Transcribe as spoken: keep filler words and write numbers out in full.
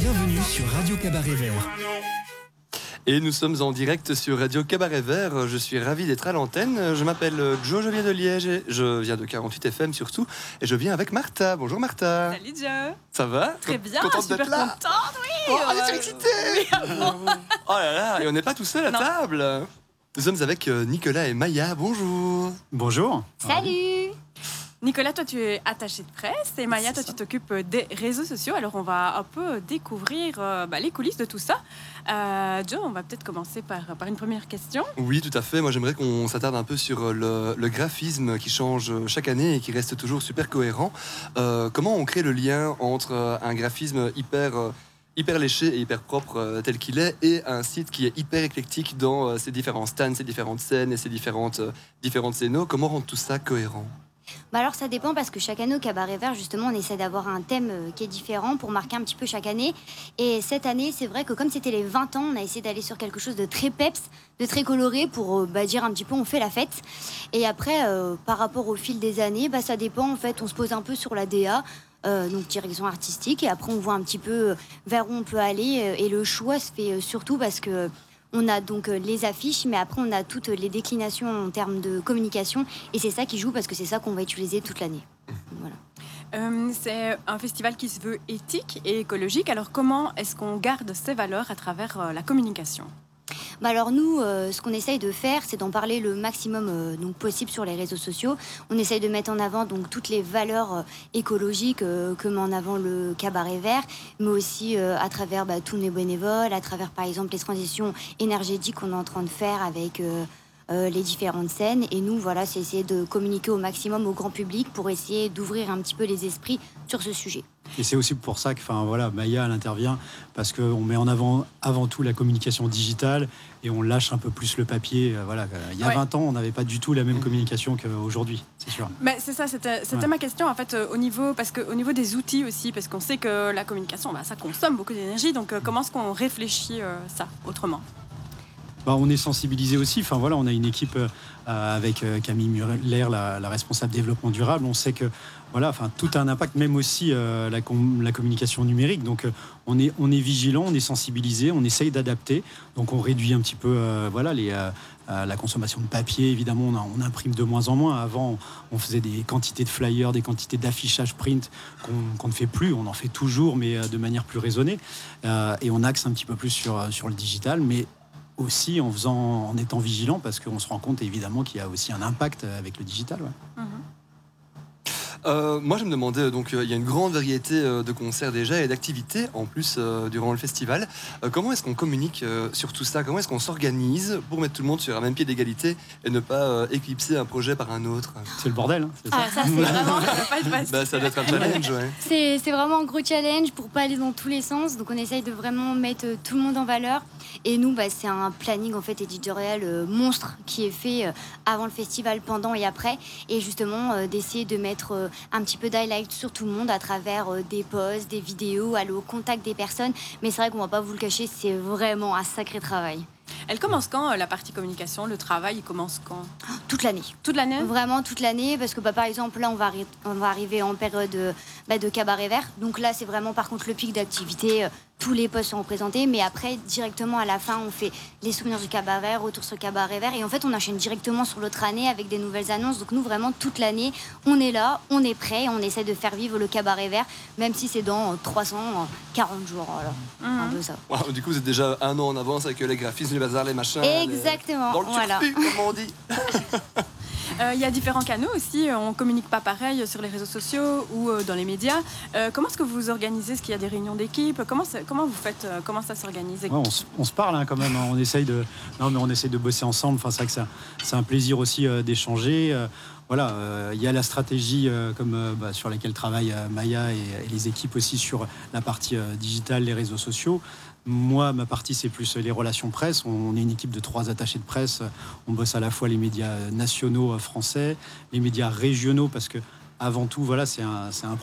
Bienvenue sur Radio Cabaret Vert. Et nous sommes en direct sur Radio Cabaret Vert. Je suis ravi d'être à l'antenne. Je m'appelle Joe, je viens de Liège, et je viens de quarante-huit F M surtout. Et je viens avec Martha. Bonjour Martha. Salut Joe. Ça va? Très bien, contente super d'être là. contente, oui. Oh, elle est excitée. Oh là là, et on n'est pas tout seul à Non. table. Nous sommes avec Nicolas et Maya. Bonjour. Bonjour. Salut. Nicolas, toi tu es attaché de presse et Maya, toi tu t'occupes des réseaux sociaux. Alors on va un peu découvrir euh, bah, les coulisses de tout ça. Euh, Joe, on va peut-être commencer par, par une première question. Oui, tout à fait. Moi, j'aimerais qu'on s'attarde un peu sur le, le graphisme qui change chaque année et qui reste toujours super cohérent. Euh, comment on crée le lien entre un graphisme hyper... euh, hyper léché et hyper propre euh, tel qu'il est, et un site qui est hyper éclectique dans euh, ses différents stands, ses différentes scènes et ses différentes, euh, différentes scénos. Comment rendre tout ça cohérent? Bah alors ça dépend parce que chaque année au Cabaret Vert justement on essaie d'avoir un thème euh, qui est différent pour marquer un petit peu chaque année. Et cette année c'est vrai que comme c'était les vingt ans, on a essayé d'aller sur quelque chose de très peps, de très coloré pour euh, bah, dire un petit peu on fait la fête. Et après euh, par rapport au fil des années, bah, ça dépend en fait, on se pose un peu sur la D A. Euh, donc direction artistique, et après on voit un petit peu vers où on peut aller, euh, et le choix se fait euh, surtout parce que on a donc euh, les affiches, mais après on a toutes les déclinations en termes de communication, et c'est ça qui joue parce que c'est ça qu'on va utiliser toute l'année. Voilà. Euh, c'est un festival qui se veut éthique et écologique. Alors comment est-ce qu'on garde ces valeurs à travers euh, la communication? Bah alors nous, euh, ce qu'on essaye de faire, c'est d'en parler le maximum euh, donc possible sur les réseaux sociaux. On essaye de mettre en avant donc toutes les valeurs euh, écologiques euh, que met en avant le Cabaret Vert, mais aussi euh, à travers bah, tous nos bénévoles, à travers par exemple les transitions énergétiques qu'on est en train de faire avec euh, euh, les différentes scènes. Et nous, voilà, c'est essayer de communiquer au maximum au grand public pour essayer d'ouvrir un petit peu les esprits sur ce sujet. Et c'est aussi pour ça que enfin, voilà, Maya elle intervient, parce qu'on met en avant avant tout la communication digitale et on lâche un peu plus le papier. Euh, voilà. Il y a Ouais. vingt ans, on n'avait pas du tout la même communication qu'aujourd'hui, c'est sûr. Mais c'est ça, c'était, c'était Ouais. ma question en fait euh, au niveau parce que au niveau des outils aussi, parce qu'on sait que la communication, bah, ça consomme beaucoup d'énergie. Donc euh, comment est-ce qu'on réfléchit euh, ça autrement? Bah, on est sensibilisé aussi. Enfin, voilà, on a une équipe euh, avec euh, Camille Muller, la, la responsable développement durable. On sait que voilà, enfin, tout a un impact, même aussi euh, la, com- la communication numérique. Donc, euh, on est, on est vigilant, on est sensibilisé, on essaye d'adapter. Donc, on réduit un petit peu euh, voilà, les, euh, euh, la consommation de papier. Évidemment, on, a- on imprime de moins en moins. Avant, on faisait des quantités de flyers, des quantités d'affichage print qu'on, qu'on ne fait plus. On en fait toujours, mais euh, de manière plus raisonnée. Euh, et on axe un petit peu plus sur, sur le digital, mais aussi en faisant, en étant vigilant, parce qu'on se rend compte évidemment qu'il y a aussi un impact avec le digital. Ouais. Mhm. Euh, moi, je me demandais, donc euh, il y a une grande variété euh, de concerts déjà et d'activités en plus euh, durant le festival. Euh, comment est-ce qu'on communique euh, sur tout ça? Comment est-ce qu'on s'organise pour mettre tout le monde sur un même pied d'égalité et ne pas euh, éclipser un projet par un autre? C'est le bordel. Hein, c'est ça. Ah ça c'est vraiment... Ça va pas être facile. Bah, ça doit être un challenge, ouais. C'est, c'est vraiment un gros challenge pour pas aller dans tous les sens. Donc on essaye de vraiment mettre euh, tout le monde en valeur. Et nous, bah, c'est un planning en fait éditorial euh, monstre qui est fait euh, avant le festival, pendant et après. Et justement euh, d'essayer de mettre euh, un petit peu d'highlight sur tout le monde à travers euh, des posts, des vidéos, aller au contact des personnes. Mais c'est vrai qu'on va pas vous le cacher, c'est vraiment un sacré travail. Elle commence quand euh, la partie communication? Le travail, il commence quand? Toute l'année. Toute l'année? Vraiment toute l'année, parce que bah, par exemple là on va, arri- on va arriver en période euh, bah, de Cabaret Vert, donc là c'est vraiment par contre le pic d'activité, euh, tous les postes sont représentés, mais après directement à la fin on fait les souvenirs du Cabaret Vert, retour sur Cabaret Vert, et en fait on enchaîne directement sur l'autre année avec des nouvelles annonces. Donc nous vraiment toute l'année on est là, on est prêt, on essaie de faire vivre le Cabaret Vert, même si c'est dans euh, trois cent quarante jours, voilà. C'est un Mhm. peu ça. Wow, du coup, vous êtes déjà un an en avance avec les graphismes, les bazars, les machins. les- Exactement, Dans le voilà. turfu, comme on dit. Euh, Il y a différents canaux aussi, euh, on communique pas pareil sur les réseaux sociaux ou euh, dans les médias. Euh, comment est-ce que vous vous organisez? Est-ce qu'il y a des réunions d'équipe? Comment, c'est- comment vous faites? euh, Comment ça s'organise? Ouais, on, se, on se parle hein, quand même. Hein. On essaye de, non, mais on essaye de bosser ensemble. Enfin, c'est vrai que c'est un, c'est un plaisir aussi euh, d'échanger. Euh, voilà, euh, il y a la stratégie euh, comme euh, bah, sur laquelle travaillent euh, Maya et, et les équipes aussi sur la partie euh, digitale, les réseaux sociaux. Moi, ma partie, c'est plus les relations presse. On est une équipe de trois attachés de presse. On bosse à la fois les médias nationaux euh, français, les médias régionaux, parce que avant tout, voilà, c'est un, c'est un